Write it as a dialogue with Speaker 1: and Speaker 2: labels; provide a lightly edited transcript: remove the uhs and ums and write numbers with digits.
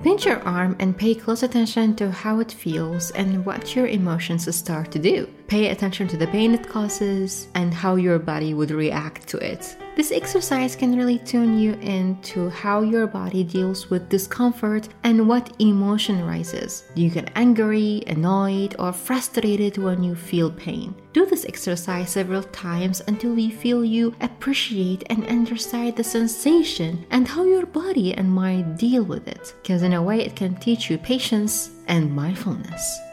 Speaker 1: Pinch your arm and pay close attention to how it feels and what your emotions start to do. Pay attention to the pain it causes and how your body would react to it. This exercise can really tune you into how your body deals with discomfort and what emotion rises. Do you get angry, annoyed, or frustrated when you feel pain? Do this exercise several times until you feel you appreciate and understand the sensation and how your body and mind deal with it. Because in a way, it can teach you patience and mindfulness.